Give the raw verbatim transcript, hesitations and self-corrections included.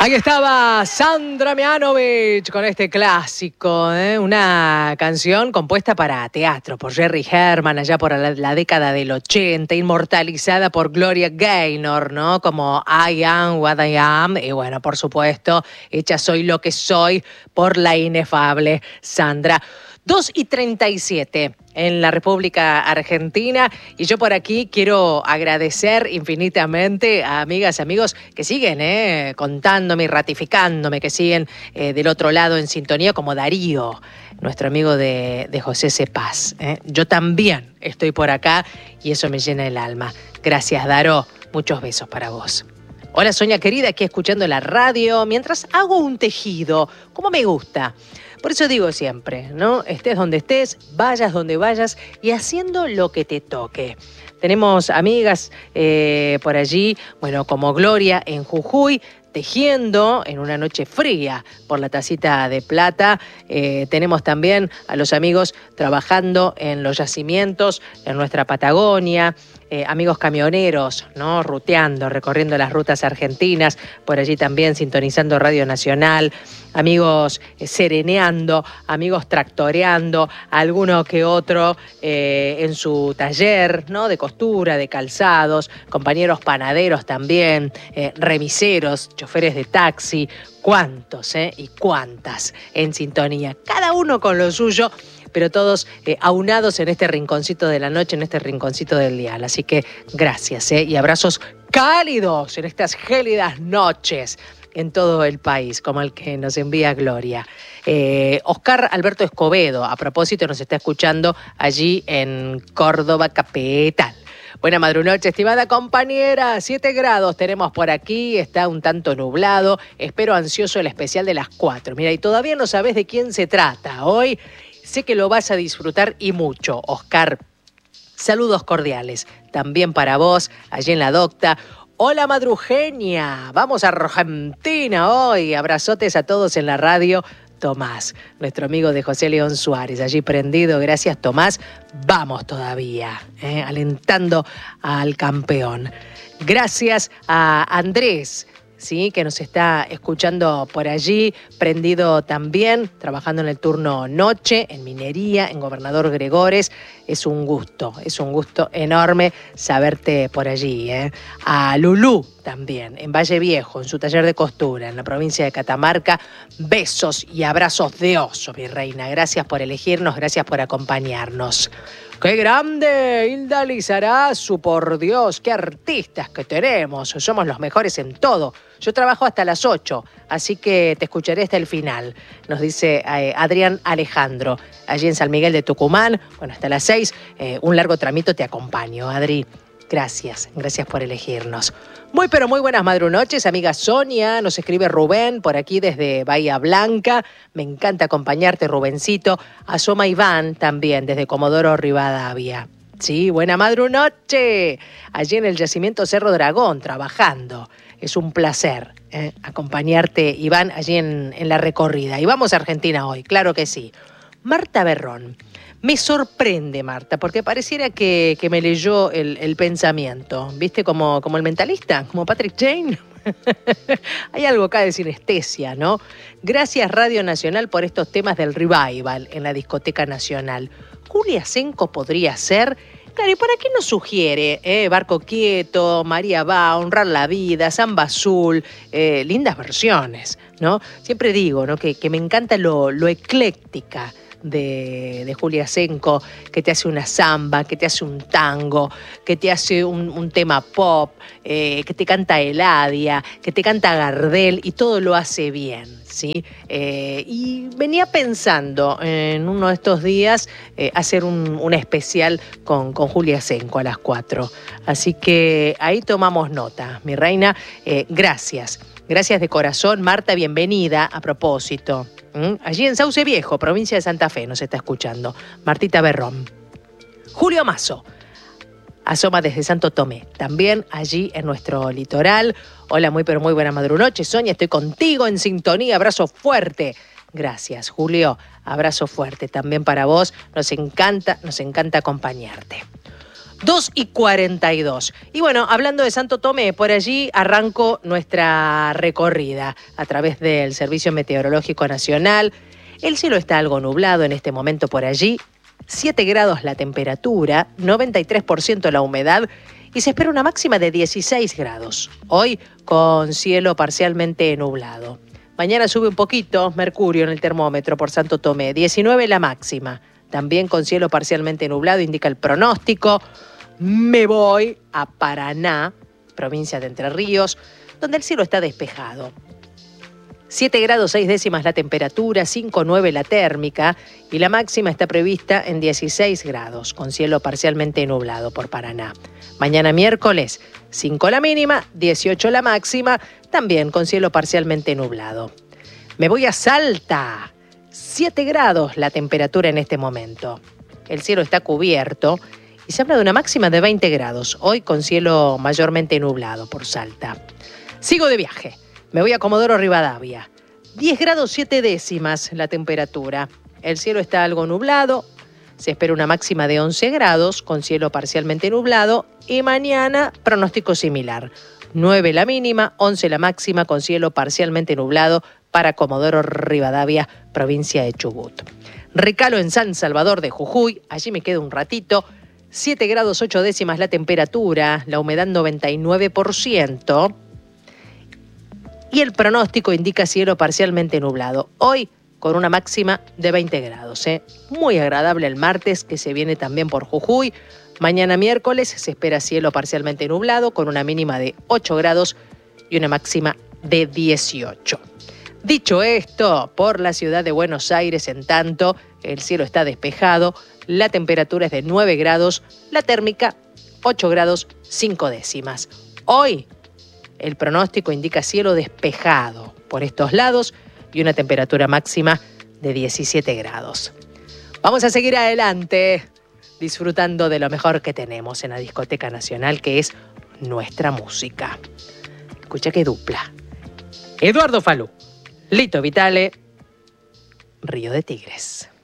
Ahí estaba Sandra Mianovich con este clásico, ¿eh? Una canción compuesta para teatro por Jerry Herman allá por la, la década del ochenta, inmortalizada por Gloria Gaynor, ¿no? Como I Am What I Am, y bueno, por supuesto, hecha Soy lo que soy por la inefable Sandra. dos y treinta y siete en la República Argentina, y yo por aquí quiero agradecer infinitamente a amigas y amigos que siguen eh, contándome y ratificándome, que siguen eh, del otro lado en sintonía, como Darío, nuestro amigo de, de José Cepaz. Eh. Yo también estoy por acá y eso me llena el alma. Gracias, Daro. Muchos besos para vos. Hola, Sonia querida, aquí escuchando la radio mientras hago un tejido, como me gusta. Por eso digo siempre, ¿no? Estés donde estés, vayas donde vayas y haciendo lo que te toque. Tenemos amigas eh, por allí, bueno, como Gloria en Jujuy, tejiendo en una noche fría por la tacita de plata. Eh, tenemos también a los amigos trabajando en los yacimientos en nuestra Patagonia. Eh, amigos camioneros, ¿no? Ruteando, recorriendo las rutas argentinas, por allí también sintonizando Radio Nacional, amigos eh, sereneando, amigos tractoreando, alguno que otro eh, en su taller, ¿no? De costura, de calzados, compañeros panaderos también, eh, remiseros, choferes de taxi, cuántos eh, y cuántas en sintonía, cada uno con lo suyo, pero todos eh, aunados en este rinconcito de la noche, en este rinconcito del dial. Así que gracias, ¿eh? Y abrazos cálidos en estas gélidas noches en todo el país, como el que nos envía Gloria. Eh, Oscar Alberto Escobedo, a propósito, nos está escuchando allí en Córdoba capital. Buena madrunoche, estimada compañera. Siete grados tenemos por aquí, está un tanto nublado. Espero ansioso el especial de las cuatro. Mira, y todavía no sabes de quién se trata hoy. Sé que lo vas a disfrutar y mucho, Oscar. Saludos cordiales también para vos, allí en la docta. Hola, madrugenia. Vamos a Argentina hoy. Abrazotes a todos en la radio. Tomás, nuestro amigo de José León Suárez, allí prendido. Gracias, Tomás. Vamos todavía, eh, alentando al campeón. Gracias a Andrés, sí, que nos está escuchando por allí, prendido también, trabajando en el turno noche, en minería, en Gobernador Gregores. Es un gusto, es un gusto enorme saberte por allí, ¿eh? A Lulú también, en Valle Viejo, en su taller de costura, en la provincia de Catamarca. Besos y abrazos de oso, mi reina. Gracias por elegirnos, gracias por acompañarnos. ¡Qué grande! Hilda Lizarazu, por Dios, qué artistas que tenemos. Somos los mejores en todo. Yo trabajo hasta las ocho, así que te escucharé hasta el final, nos dice eh, Adrián Alejandro, allí en San Miguel de Tucumán. Bueno, hasta las seis, eh, un largo tramito te acompaño, Adri. Gracias, gracias por elegirnos. Muy, pero muy buenas madrunoches, amiga Sonia. Nos escribe Rubén por aquí desde Bahía Blanca. Me encanta acompañarte, Rubencito. Asoma Iván también desde Comodoro Rivadavia. Sí, buena madrunoche. Allí en el yacimiento Cerro Dragón, trabajando. Es un placer eh, acompañarte, Iván, allí en, en la recorrida. Y vamos a Argentina hoy, claro que sí. Marta Berrón. Me sorprende, Marta, porque pareciera que, que me leyó el, el pensamiento. ¿Viste? Como, como el mentalista, como Patrick Jane. Hay algo acá de sinestesia, ¿no? Gracias, Radio Nacional, por estos temas del revival en la Discoteca Nacional. Julia Senco podría ser. Claro, ¿y para qué nos sugiere? Eh? Barco Quieto, María va, Honrar la Vida, Samba Azul, eh, lindas versiones, ¿no? Siempre digo, ¿no? que, que me encanta lo, lo ecléctica de, de Julia Senco, que te hace una samba, que te hace un tango, que te hace un, un tema pop, eh, que te canta Eladia, que te canta Gardel, y todo lo hace bien, ¿sí? Eh, y venía pensando en uno de estos días eh, hacer un, un especial con, con Julia Senco a las cuatro. Así que ahí tomamos nota, mi reina. Eh, gracias. Gracias de corazón, Marta, bienvenida a propósito. ¿Mm? Allí en Sauce Viejo, provincia de Santa Fe, nos está escuchando Martita Berrón. Julio Mazo, asoma desde Santo Tomé, también allí en nuestro litoral. Hola, muy pero muy buena madrunoche, Sonia, estoy contigo en sintonía, abrazo fuerte. Gracias, Julio, abrazo fuerte también para vos, nos encanta, nos encanta acompañarte. dos y cuarenta y dos. Y bueno, hablando de Santo Tomé, por allí arranco nuestra recorrida a través del Servicio Meteorológico Nacional. El cielo está algo nublado en este momento por allí. siete grados la temperatura, noventa y tres por ciento la humedad y se espera una máxima de dieciséis grados. Hoy con cielo parcialmente nublado. Mañana sube un poquito mercurio en el termómetro por Santo Tomé, diecinueve la máxima. También con cielo parcialmente nublado, indica el pronóstico. Me voy a Paraná, provincia de Entre Ríos, donde el cielo está despejado. siete grados seis décimas la temperatura, cinco nueve la térmica y la máxima está prevista en dieciséis grados, con cielo parcialmente nublado por Paraná. Mañana miércoles, cinco la mínima, dieciocho la máxima, también con cielo parcialmente nublado. Me voy a Salta, siete grados la temperatura en este momento. El cielo está cubierto y se habla de una máxima de veinte grados, hoy con cielo mayormente nublado por Salta. Sigo de viaje. Me voy a Comodoro Rivadavia. diez grados siete décimas la temperatura. El cielo está algo nublado. Se espera una máxima de once grados con cielo parcialmente nublado. Y mañana pronóstico similar. nueve la mínima, once la máxima con cielo parcialmente nublado para Comodoro Rivadavia, provincia de Chubut. Recalo en San Salvador de Jujuy. Allí me quedo un ratito. siete grados ocho décimas la temperatura. La humedad noventa y nueve por ciento. Y el pronóstico indica cielo parcialmente nublado. Hoy con una máxima de veinte grados. ¿eh? Muy agradable el martes, que se viene también por Jujuy. Mañana miércoles se espera cielo parcialmente nublado con una mínima de ocho grados y una máxima de dieciocho. Dicho esto, por la ciudad de Buenos Aires, en tanto, el cielo está despejado. La temperatura es de nueve grados, la térmica ocho grados cinco décimas. Hoy el pronóstico indica cielo despejado por estos lados y una temperatura máxima de diecisiete grados. Vamos a seguir adelante disfrutando de lo mejor que tenemos en la Discoteca Nacional, que es nuestra música. Escucha qué dupla. Eduardo Falú, Lito Vitale, Río de Tigres.